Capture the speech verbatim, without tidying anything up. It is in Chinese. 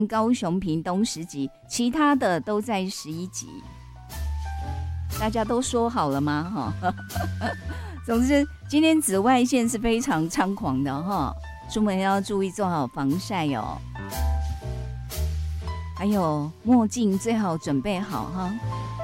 高雄屏东十级，其他的都在十一级。大家都说好了吗？哈，总之今天紫外线是非常猖狂的哈，出门要注意做好防晒哦。还有墨镜最好准备好哈。